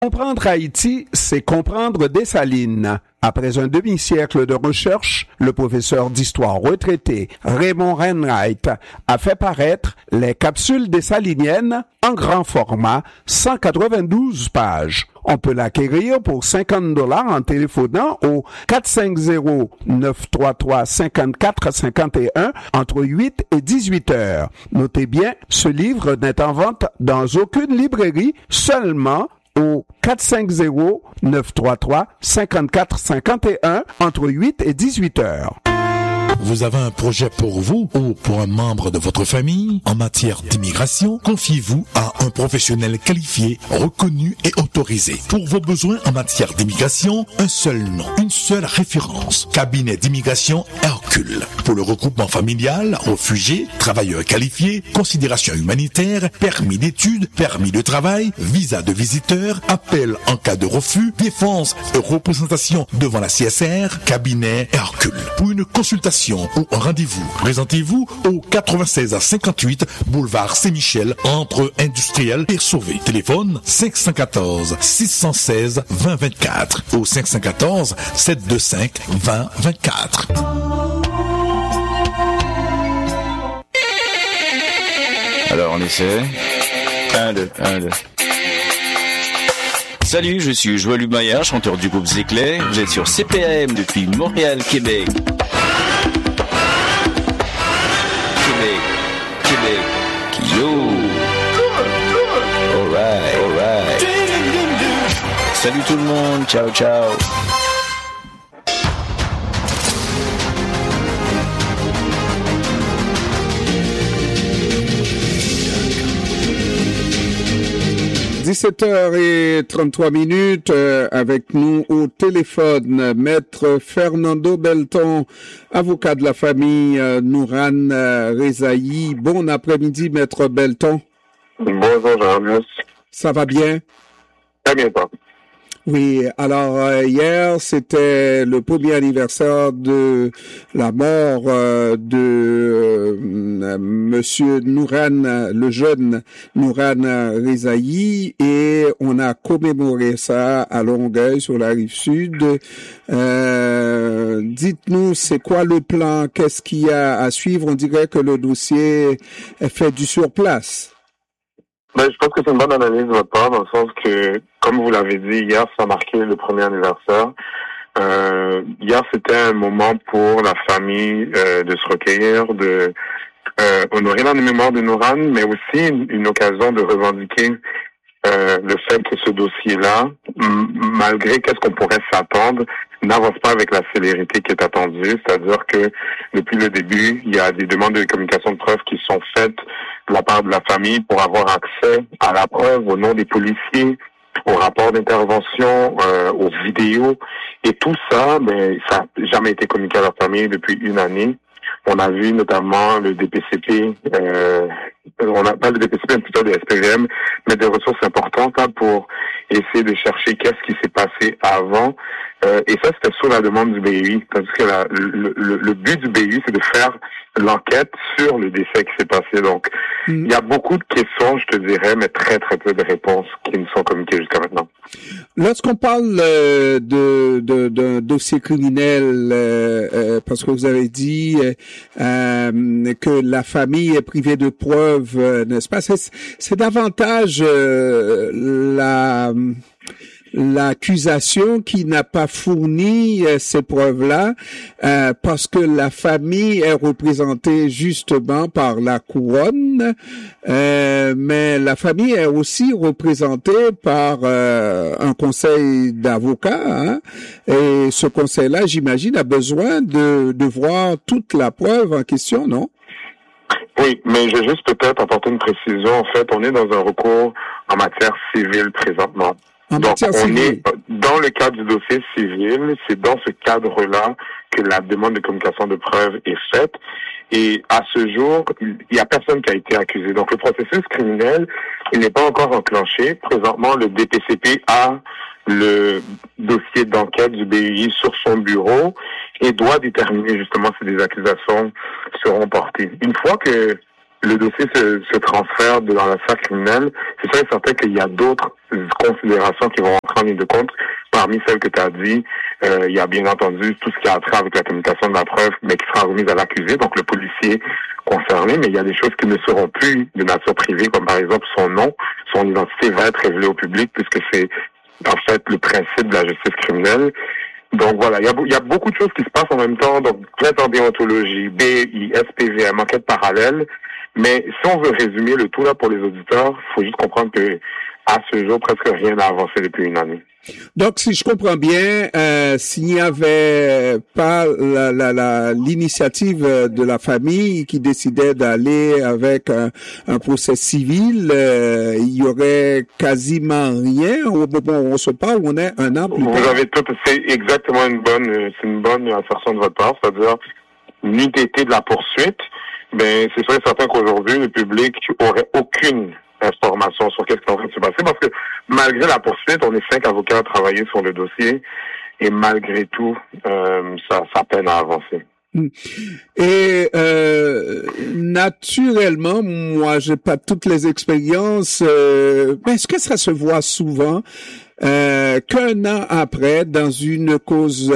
Comprendre Haïti, c'est comprendre Dessalines. Après un demi-siècle de recherche, le professeur d'histoire retraité Raymond Renwright a fait paraître les capsules dessaliniennes en grand format, 192 pages. On peut l'acquérir pour $50 en téléphonant au 450-933-5451 entre 8 et 18 heures. Notez bien, ce livre n'est en vente dans aucune librairie, seulement au 450-933-5451 entre 8 et 18 heures. Vous avez un projet pour vous ou pour un membre de votre famille en matière d'immigration? Confiez-vous à un professionnel qualifié, reconnu et autorisé. Pour vos besoins en matière d'immigration, un seul nom, une seule référence. Cabinet d'immigration Hercule. Pour le regroupement familial, réfugiés, travailleurs qualifiés, considération humanitaire, permis d'études, permis de travail, visa de visiteur, appel en cas de refus, défense et représentation devant la CSR, cabinet Hercule. Pour une consultation ou un rendez-vous, présentez-vous au 96 à 58 boulevard Saint-Michel entre Industriel et Sauvé. Téléphone 514 616 2024 ou 514 725 2024. Alors on essaie. 1, 2, 1, 2. Salut, je suis Joël Humaya, chanteur du groupe Zéclé. Vous êtes sur CPAM depuis Montréal, Québec. Yo. Alright. Salut tout le monde, ciao. 17h33 avec nous au téléphone, Maître Fernando Belton, avocat de la famille Nouran Rezaï. Bon après-midi, Maître Belton. Bonjour, Jean-Louis. Ça va bien? Très bien, toi. Oui, alors hier, c'était le premier anniversaire de la mort de Monsieur Nouran, le jeune Nouran Rezaï, et on a commémoré ça à Longueuil, sur la rive sud. Dites-nous, c'est quoi le plan? Qu'est-ce qu'il y a à suivre? On dirait que le dossier est fait du surplace. Ben, je pense que c'est une bonne analyse de votre part, dans le sens que, comme vous l'avez dit, hier, ça a marqué le premier anniversaire. Hier, c'était un moment pour la famille de se recueillir, de honorer la mémoire de Nouran, mais aussi une occasion de revendiquer le fait que ce dossier-là, malgré qu'est-ce qu'on pourrait s'attendre, n'avance pas avec la célérité qui est attendue. C'est-à-dire que depuis le début, il y a des demandes de communication de preuve qui sont faites de la part de la famille pour avoir accès à la preuve au nom des policiers, aux rapports d'intervention, aux vidéos. Et tout ça, ben, ça n'a jamais été communiqué à la famille depuis une année. On a vu notamment le DPCP, on n'a pas le DPCP, mais plutôt le SPVM, mais des ressources importantes hein, pour essayer de chercher qu'est-ce qui s'est passé avant. Et ça, c'était sur la demande du BUI, parce que le but du BUI, c'est de faire l'enquête sur le décès qui s'est passé. Donc, il y a beaucoup de questions, je te dirais, mais très, très peu de réponses qui nous sont communiquées jusqu'à maintenant. Lorsqu'on parle d'un dossier criminel, parce que vous avez dit que la famille est privée de preuves, n'est-ce pas? C'est davantage l'accusation qui n'a pas fourni ces preuves-là, parce que la famille est représentée justement par la couronne, mais la famille est aussi représentée par un conseil d'avocats, hein, et ce conseil-là, j'imagine, a besoin de voir toute la preuve en question, non? Oui, mais je vais juste peut-être apporter une précision. En fait, on est dans un recours en matière civile présentement. Donc, on est dans le cadre du dossier civil, c'est dans ce cadre-là que la demande de communication de preuves est faite. Et à ce jour, il n'y a personne qui a été accusé. Donc, le processus criminel, il n'est pas encore enclenché. Présentement, le DPCP a le dossier d'enquête du BUI sur son bureau et doit déterminer justement si des accusations seront portées. Une fois que le dossier se transfère dans la sphère criminelle, c'est sûr et certain qu'il y a d'autres considérations qui vont entrer en ligne de compte. Parmi celles que tu as dit, il y a bien entendu tout ce qui a trait avec la communication de la preuve, mais qui sera remise à l'accusé, donc le policier concerné, mais il y a des choses qui ne seront plus de nature privée, comme par exemple son nom, son identité va être révélée au public, puisque c'est en fait le principe de la justice criminelle. Donc voilà, il y a beaucoup de choses qui se passent en même temps, donc plainte en déontologie, BI, SPVM, enquête parallèle. Mais si on veut résumer le tout là pour les auditeurs, il faut juste comprendre que à ce jour, presque rien n'a avancé depuis une année. Donc, si je comprends bien, s'il n'y avait pas l'initiative de la famille qui décidait d'aller avec un procès civil, il y aurait quasiment rien. Au moment où on se parle, on est un an plus tard. Vous avez tout, c'est exactement une bonne assertion de votre part, c'est-à-dire n'eût été de la poursuite, ben c'est sûr et certain qu'aujourd'hui, le public aurait aucune information sur qu'est-ce qui est en train de se passer, parce que malgré la poursuite, on est 5 avocats à travailler sur le dossier, et malgré tout, ça peine à avancer. Et naturellement, moi, j'ai pas toutes les expériences, mais est-ce que ça se voit souvent qu'un an après, dans une cause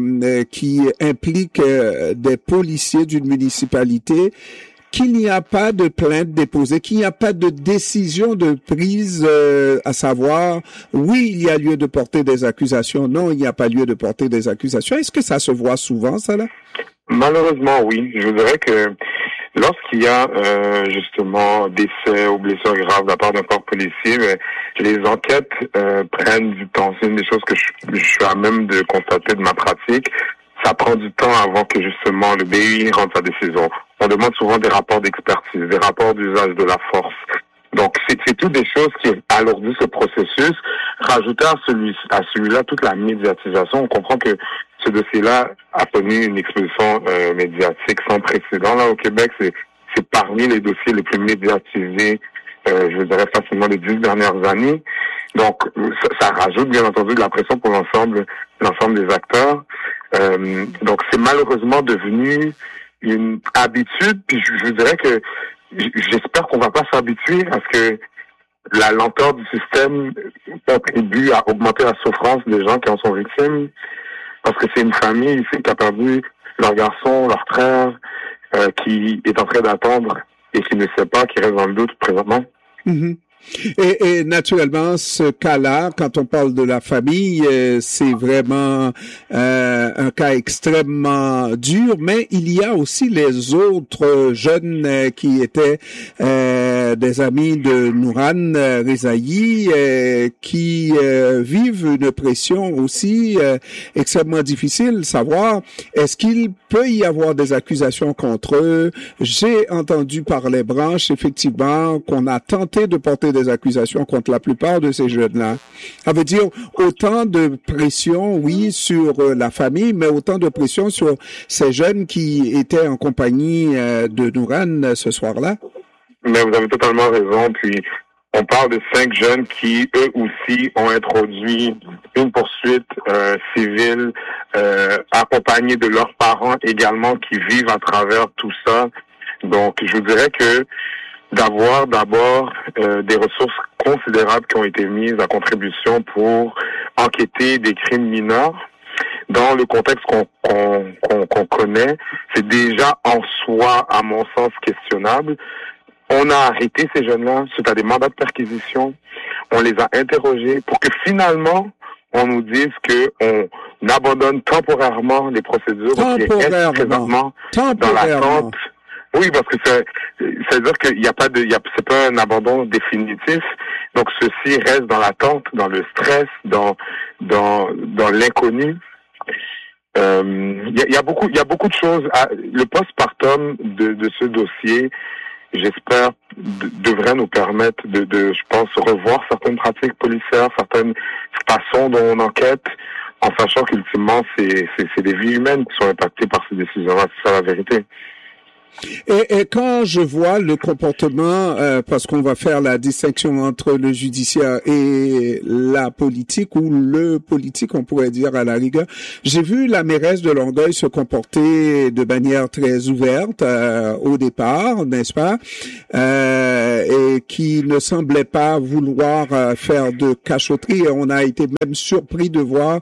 qui implique des policiers d'une municipalité, qu'il n'y a pas de plainte déposée, qu'il n'y a pas de décision de prise, à savoir, oui, il y a lieu de porter des accusations, non, il n'y a pas lieu de porter des accusations. Est-ce que ça se voit souvent, ça, là? Malheureusement, oui. Je vous dirais que lorsqu'il y a justement décès ou blessures graves de la part d'un corps policier, les enquêtes prennent du temps. C'est une des choses que je suis à même de constater de ma pratique. Ça prend du temps avant que justement le BUI rende sa décision. On demande souvent des rapports d'expertise, des rapports d'usage de la force. Donc c'est toutes des choses qui alourdissent ce processus. Rajouter à celui-là toute la médiatisation, on comprend que ce dossier-là a connu une explosion médiatique sans précédent là au Québec. C'est parmi les dossiers les plus médiatisés, je dirais facilement les 10 dernières années. Donc ça rajoute bien entendu de la pression pour l'ensemble des acteurs. Donc c'est malheureusement devenu une habitude. Puis je dirais que j'espère qu'on va pas s'habituer à ce que la lenteur du système contribue à augmenter la souffrance des gens qui en sont victimes. Parce que c'est une famille ici qui a perdu leur garçon, leur frère, qui est en train d'attendre et qui ne sait pas, qui reste dans le doute présentement. Mm-hmm. Et naturellement, ce cas-là, quand on parle de la famille, c'est vraiment un cas extrêmement dur, mais il y a aussi les autres jeunes qui étaient des amis de Nouran Rezaï, qui vivent une pression aussi extrêmement difficile, savoir est-ce qu'il peut y avoir des accusations contre eux. J'ai entendu par les branches, effectivement, qu'on a tenté de porter des accusations contre la plupart de ces jeunes-là. Ça veut dire autant de pression, oui, sur la famille, mais autant de pression sur ces jeunes qui étaient en compagnie de Nouran ce soir-là. Mais vous avez totalement raison. Puis, on parle de 5 jeunes qui, eux aussi, ont introduit une poursuite civile, accompagnés de leurs parents également qui vivent à travers tout ça. Donc, je vous dirais que d'avoir d'abord des ressources considérables qui ont été mises à contribution pour enquêter des crimes mineurs dans le contexte qu'on connaît, c'est déjà en soi, à mon sens, questionnable. On a arrêté ces jeunes-là suite à des mandats de perquisition. On les a interrogés pour que finalement, on nous dise que on abandonne temporairement les procédures qui restent présentement dans l'attente. Oui, parce que ça veut dire qu'il n'y a pas c'est pas un abandon définitif. Donc ceci reste dans l'attente, dans le stress, dans l'inconnu. Il y a beaucoup de choses. Le postpartum de ce dossier, j'espère, devrait nous permettre je pense, revoir certaines pratiques policières, certaines façons dont on enquête, en sachant qu'ultimement, c'est des vies humaines qui sont impactées par ces décisions-là. C'est ça la vérité. Et quand je vois le comportement, parce qu'on va faire la distinction entre le judiciaire et la politique, ou le politique, on pourrait dire à la rigueur, j'ai vu la mairesse de Longueuil se comporter de manière très ouverte au départ, n'est-ce pas, et qui ne semblait pas vouloir faire de cachotterie. On a été même surpris de voir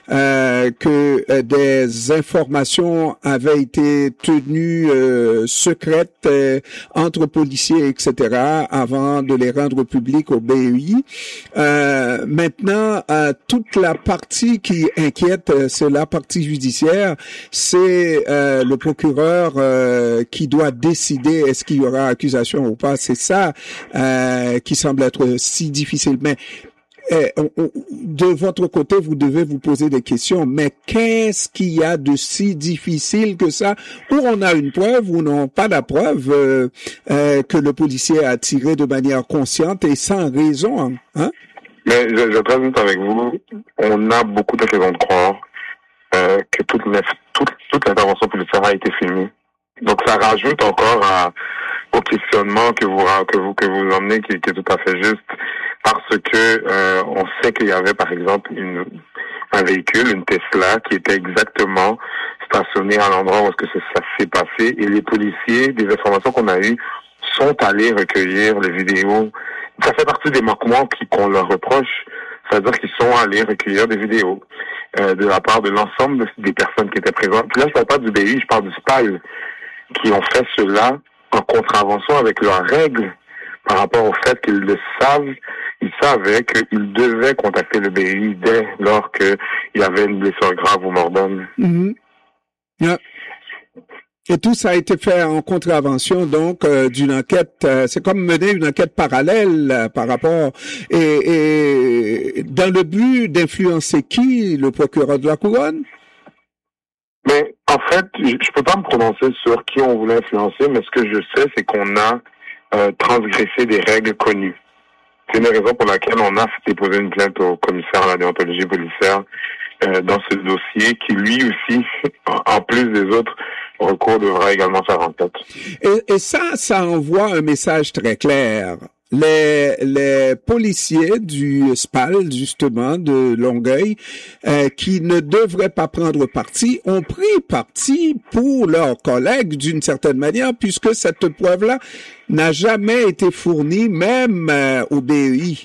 que des informations avaient été tenues secrètes entre policiers, etc., avant de les rendre publiques au BEI. Maintenant, toute la partie qui inquiète, c'est la partie judiciaire, c'est le procureur qui doit décider est-ce qu'il y aura accusation ou pas. C'est ça qui semble être si difficile. Mais de votre côté, vous devez vous poser des questions. Mais qu'est-ce qu'il y a de si difficile que ça, où on a une preuve ou non pas la preuve que le policier a tiré de manière consciente et sans raison, hein? Mais je présente avec vous, on a beaucoup de raisons de croire que toute l'intervention policière a été filmée. Donc ça rajoute encore au questionnement que vous emmenez, qui est tout à fait juste, parce que on sait qu'il y avait par exemple un véhicule, une Tesla, qui était exactement stationné à l'endroit où est-ce que ça s'est passé, et les policiers, des informations qu'on a eues, sont allés recueillir les vidéos. Ça fait partie des manquements qu'on leur reproche, c'est-à-dire qu'ils sont allés recueillir des vidéos de la part de l'ensemble des personnes qui étaient présentes. Puis là, je parle pas du BI, je parle du SPAL, qui ont fait cela en contravention avec leurs règles par rapport au fait qu'ils le savent. Ils savaient qu'ils devaient contacter le BI dès lors qu'il y avait une blessure grave ou mort d'homme. Mm-hmm. Yeah. Et tout ça a été fait en contravention, donc, d'une enquête. C'est comme mener une enquête parallèle par rapport et dans le but d'influencer qui? Le procureur de la Couronne? Mais en fait, je peux pas me prononcer sur qui on voulait influencer, mais ce que je sais, c'est qu'on a transgressé des règles connues. C'est une raison pour laquelle on a déposé une plainte au commissaire à la déontologie policière dans ce dossier, qui lui aussi, en plus des autres recours, devra également faire enquête. Et ça envoie un message très clair. Les policiers du SPAL, justement, de Longueuil, qui ne devraient pas prendre parti, ont pris parti pour leurs collègues d'une certaine manière, puisque cette preuve-là n'a jamais été fournie, même au BEI.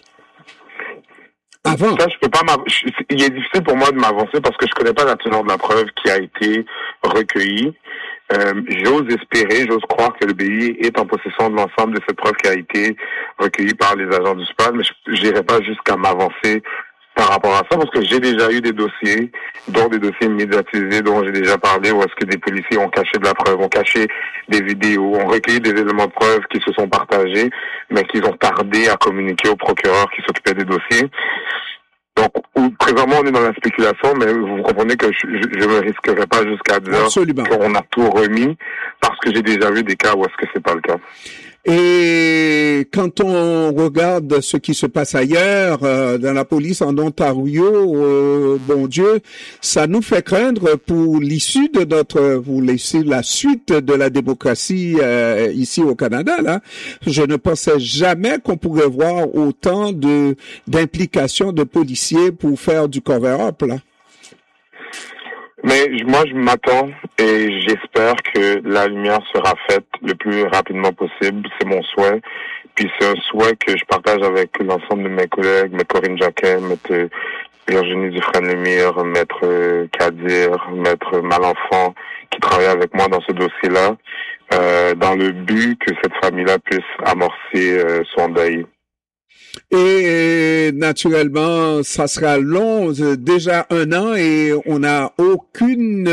Avant. Ça, je peux pas il est difficile pour moi de m'avancer parce que je connais pas la teneur de la preuve qui a été recueillie. J'ose espérer, j'ose croire que le BI est en possession de l'ensemble de cette preuve qui a été recueillie par les agents du SPAL, mais je n'irai pas jusqu'à m'avancer par rapport à ça, parce que j'ai déjà eu des dossiers, dont des dossiers médiatisés dont j'ai déjà parlé, où est-ce que des policiers ont caché de la preuve, ont caché des vidéos, ont recueilli des éléments de preuve qui se sont partagés, mais qu'ils ont tardé à communiquer au procureur qui s'occupait des dossiers. Donc, présentement, on est dans la spéculation, mais vous comprenez que je me risquerai pas jusqu'à dire qu'on a tout remis, parce que j'ai déjà vu des cas où est-ce que c'est pas le cas. Et quand on regarde ce qui se passe ailleurs, dans la police en Ontario, bon Dieu, ça nous fait craindre pour l'issue de la suite de la démocratie ici au Canada, là. Je ne pensais jamais qu'on pourrait voir autant d'implications de policiers pour faire du cover-up, là. Mais moi, je m'attends et j'espère que la lumière sera faite le plus rapidement possible. C'est mon souhait. Puis c'est un souhait que je partage avec l'ensemble de mes collègues, Maître Corinne Jacquet, Maître Virginie Dufresne-Lemire, Maître Kadir, Maître Malenfant, qui travaillent avec moi dans ce dossier-là, dans le but que cette famille-là puisse amorcer son deuil. Et naturellement, ça sera long, déjà 1 an, et on n'a aucune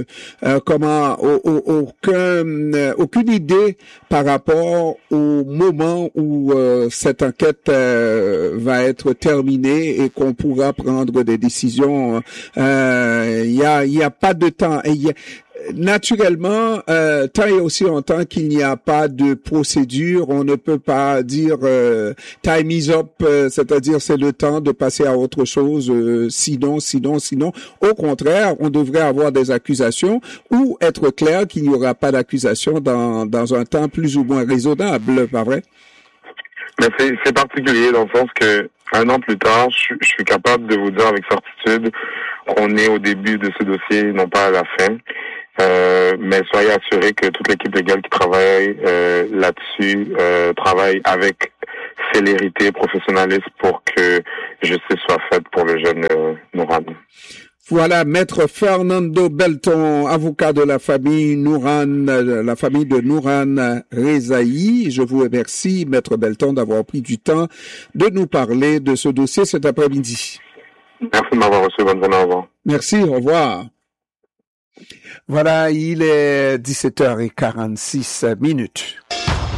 aucune idée par rapport au moment où cette enquête va être terminée et qu'on pourra prendre des décisions. Il y a pas de temps. naturellement, tant et aussi longtemps qu'il n'y a pas de procédure, on ne peut pas dire time is up, c'est-à-dire c'est le temps de passer à autre chose, sinon. Au contraire, on devrait avoir des accusations ou être clair qu'il n'y aura pas d'accusation dans un temps plus ou moins raisonnable, pas vrai? Mais c'est particulier dans le sens que un an plus tard, je suis capable de vous dire avec certitude qu'on est au début de ce dossier, non pas à la fin. Mais soyez assurés que toute l'équipe légale qui travaille là-dessus travaille avec célérité et professionnalisme pour que justice soit faite pour le jeune Nouran. Voilà, Maître Fernando Belton, avocat de la famille Nouran, la famille de Nouran Rezaï. Je vous remercie, Maître Belton, d'avoir pris du temps de nous parler de ce dossier cet après-midi. Merci de m'avoir reçu. Bonne journée, au revoir. Merci, au revoir. Voilà, il est 17h46.